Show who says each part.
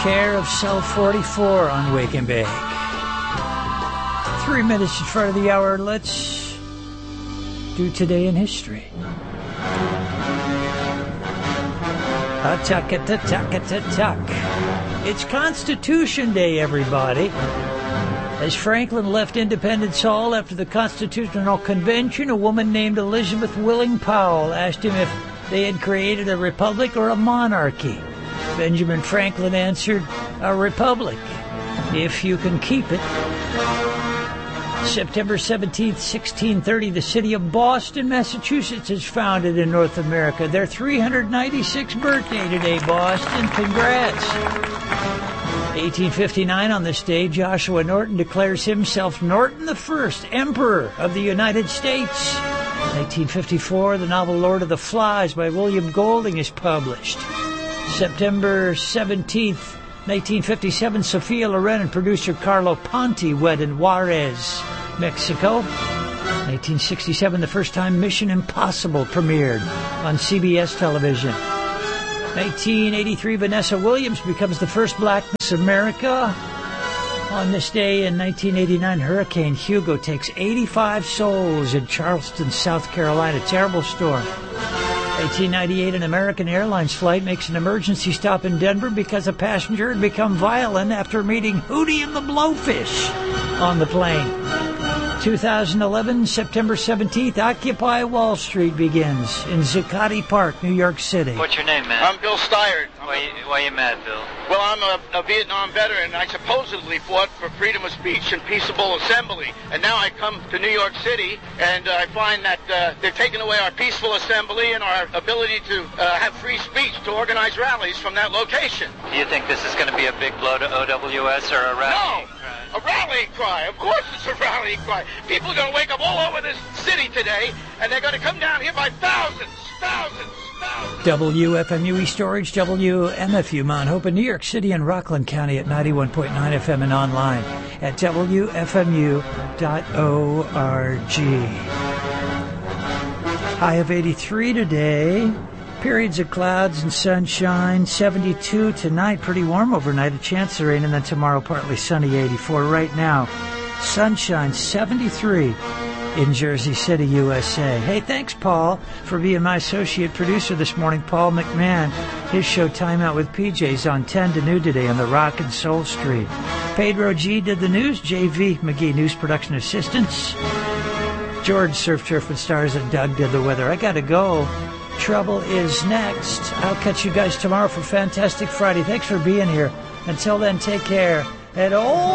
Speaker 1: care of Cell 44 on Wake and Bake. 3 minutes in front of the hour. Let's do Today in History. It's Constitution Day, everybody. As Franklin left Independence Hall after the Constitutional Convention, a woman named Elizabeth Willing Powell asked him if they had created a republic or a monarchy. Benjamin Franklin answered, "A republic, if you can keep it." September 17th, 1630, the city of Boston, Massachusetts is founded in North America. Their 396th birthday today, Boston. Congrats. 1859, on this day, Joshua Norton declares himself Norton I, Emperor of the United States. 1954, the novel Lord of the Flies by William Golding is published. September 17th, 1957, Sofia Loren and producer Carlo Ponti wed in Juarez, Mexico. 1967, the first time Mission Impossible premiered on CBS television. 1983, Vanessa Williams becomes the first black Miss America. On this day in 1989, Hurricane Hugo takes 85 souls in Charleston, South Carolina. Terrible storm. 1898, an American Airlines flight makes an emergency stop in Denver because a passenger had become violent after meeting Hootie and the Blowfish on the plane. 2011, September 17th, Occupy Wall Street begins in Zuccotti Park, New York City.
Speaker 2: What's your name, man?
Speaker 3: I'm Bill Steyert.
Speaker 2: Why you mad, Bill?
Speaker 3: Well, I'm a Vietnam veteran. I supposedly fought for freedom of speech and peaceable assembly. And now I come to New York City, and I find that they're taking away our peaceful assembly and our ability to have free speech to organize rallies from that location.
Speaker 2: Do you think this is going to be a big blow to OWS or a rally?
Speaker 3: No! A rallying cry. Of course it's a rallying cry. People are going to wake up all over this city today, and they're going to come down here by thousands.
Speaker 1: WFMU East Orange, WMFU Mount Hope in New York City and Rockland County at 91.9 FM and online at WFMU.org. High of 83 today. Periods of clouds and sunshine. 72 tonight. Pretty warm overnight. A chance of rain. And then tomorrow partly sunny. 84 right now. Sunshine. 73 in Jersey City, USA. Hey, thanks, Paul, for being my associate producer this morning. Paul McMahon. His show Time Out with PJ's on 10 to noon today on the Rock and Soul Street. Pedro G. did the news. J.V. McGee, news production assistants. George, Surf, Turf, and Stars, and Doug did the weather. I gotta go. Trouble is next. I'll catch you guys tomorrow for Fantastic Friday. Thanks for being here. Until then, take care. And